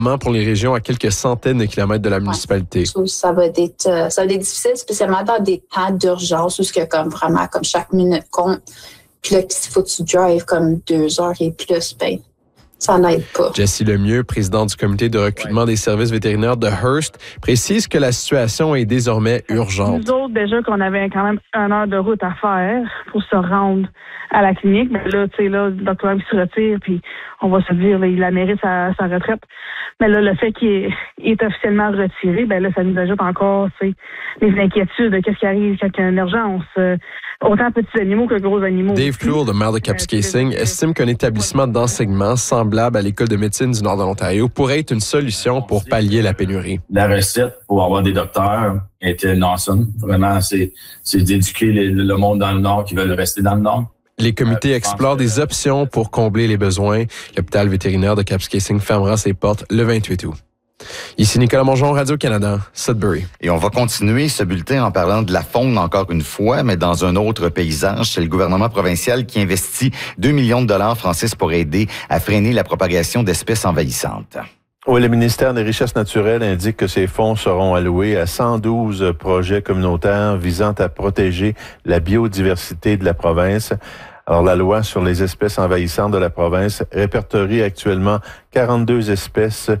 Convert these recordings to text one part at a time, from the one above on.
pour les régions à quelques centaines de kilomètres de la municipalité. Ça va être difficile, spécialement dans des temps d'urgence où comme chaque minute compte. Puis là, s'il faut que tu drives comme 2 heures et plus, ça n'aide pas. Jessie Lemieux, présidente du comité de recrutement des services vétérinaires de Hearst, précise que la situation est désormais urgente. Nous autres, déjà qu'on avait quand même 1 heure de route à faire pour se rendre à la clinique, mais là, tu sais, le docteur se retire, puis on va se dire, là, il a mérité sa retraite. Mais là, le fait qu'il est officiellement retiré, là, ça nous ajoute encore, les inquiétudes de qu'est-ce qui arrive quand il y a une urgence. Autant petits animaux que gros animaux. Dave Flour, le maire de Kapuskasing, estime qu'un établissement d'enseignement semblable à l'École de médecine du Nord de l'Ontario pourrait être une solution pour pallier la pénurie. La recette pour avoir des docteurs était awesome. Vraiment, c'est d'éduquer le monde dans le Nord qui veulent rester dans le Nord. Les comités explorent des options pour combler les besoins. L'hôpital vétérinaire de Kapuskasing fermera ses portes le 28 août. Ici Nicolas Mongeon, Radio-Canada, Sudbury. Et on va continuer ce bulletin en parlant de la faune encore une fois, mais dans un autre paysage. C'est le gouvernement provincial qui investit 2 millions de dollars, Francis, pour aider à freiner la propagation d'espèces envahissantes. Oui, le ministère des Richesses naturelles indique que ces fonds seront alloués à 112 projets communautaires visant à protéger la biodiversité de la province. Alors, la loi sur les espèces envahissantes de la province répertorie actuellement 42 espèces,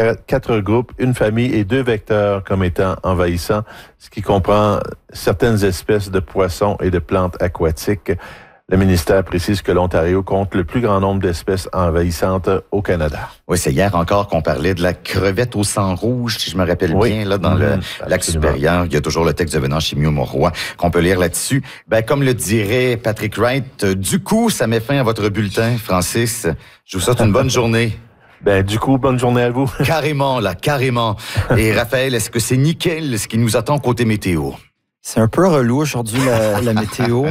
4 groupes, une famille et 2 vecteurs comme étant envahissants, ce qui comprend certaines espèces de poissons et de plantes aquatiques. Le ministère précise que l'Ontario compte le plus grand nombre d'espèces envahissantes au Canada. Oui, c'est hier encore qu'on parlait de la crevette au sang rouge, si je me rappelle bien, là, dans le lac supérieur. Il y a toujours le texte de Venant Chimio-Mauroy qu'on peut lire là-dessus. Comme le dirait Patrick Wright, du coup, ça met fin à votre bulletin, Francis. Je vous souhaite une bonne journée. Du coup, bonne journée à vous. Carrément. Et Raphaël, est-ce que c'est nickel ce qui nous attend côté météo? C'est un peu relou aujourd'hui la météo.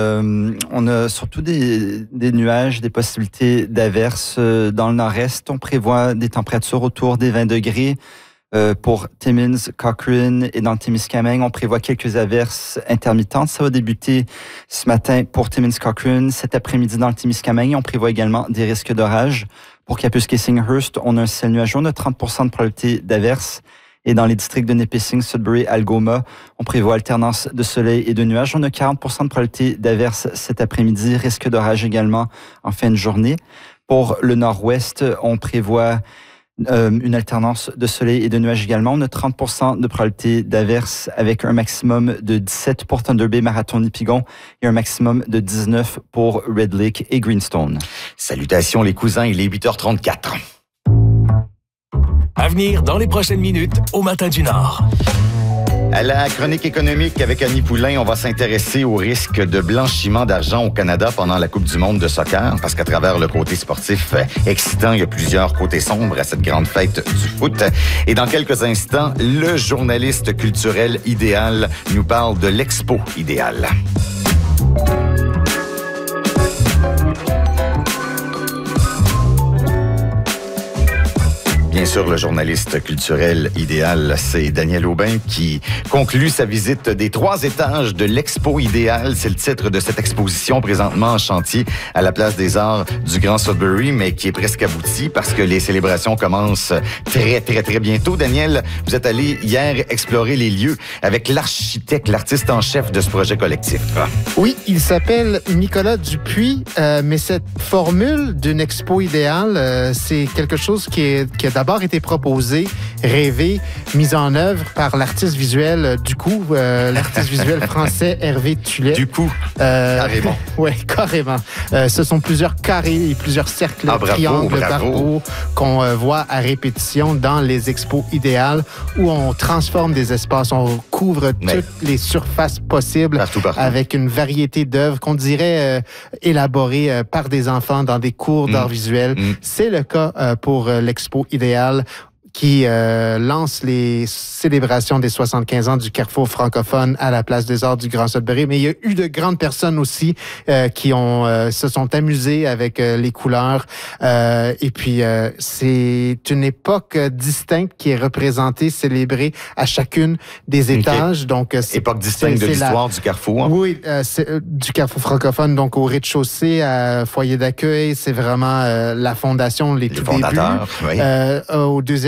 On a surtout des nuages, des possibilités d'averses dans le nord-est. On prévoit des températures autour des 20 degrés pour Timmins, Cochrane et dans le Témiscamingue. On prévoit quelques averses intermittentes. Ça va débuter ce matin pour Timmins, Cochrane. Cet après-midi dans le Témiscamingue, on prévoit également des risques d'orage. Pour Kapuskasing, Hearst, on a un ciel nuageux. On a 30% de probabilité d'averses. Et dans les districts de Nipissing, Sudbury, Algoma, on prévoit alternance de soleil et de nuages. On a 40% de probabilité d'averses cet après-midi, risque d'orage également en fin de journée. Pour le nord-ouest, on prévoit une alternance de soleil et de nuages également. On a 30% de probabilité d'averses avec un maximum de 17 pour Thunder Bay, Marathon-Nipigon et un maximum de 19 pour Red Lake et Greenstone. Salutations les cousins, il est 8h34. À venir dans les prochaines minutes au Matin du Nord. À la chronique économique avec Annie Poulain, on va s'intéresser au risque de blanchiment d'argent au Canada pendant la Coupe du monde de soccer, parce qu'à travers le côté sportif excitant, il y a plusieurs côtés sombres à cette grande fête du foot. Et dans quelques instants, le journaliste culturel idéal nous parle de l'Expo idéal. Bien sûr, le journaliste culturel idéal, c'est Daniel Aubin qui conclut sa visite des 3 étages de l'Expo idéal. C'est le titre de cette exposition présentement en chantier à la Place des Arts du Grand Sudbury, mais qui est presque aboutie parce que les célébrations commencent très bientôt. Daniel, vous êtes allé hier explorer les lieux avec l'architecte, l'artiste en chef de ce projet collectif. Oui, il s'appelle Nicolas Dupuis, mais cette formule d'une expo idéale, c'est quelque chose qui a d'abord été proposé, rêvé, mis en œuvre par l'artiste visuel l'artiste visuel français Hervé Tullet. Carrément. Oui, carrément. Ce sont plusieurs carrés et plusieurs cercles, triangles, barreaux qu'on voit à répétition dans les expos idéales où on transforme des espaces, on couvre toutes les surfaces possibles partout. Avec une variété d'œuvres qu'on dirait élaborées par des enfants dans des cours d'art visuel. C'est le cas pour l'expo idéale qui lance les célébrations des 75 ans du Carrefour francophone à la Place des Arts du Grand Sudbury. Mais il y a eu de grandes personnes aussi qui se sont amusées avec les couleurs. Et puis, c'est une époque distincte qui est représentée, célébrée à chacune des étages. Donc, époque distincte de l'histoire du Carrefour. Oui, du Carrefour francophone. Donc, au rez-de-chaussée, à foyer d'accueil, c'est vraiment la fondation, les tout fondateurs, débuts. Oui. Au deuxième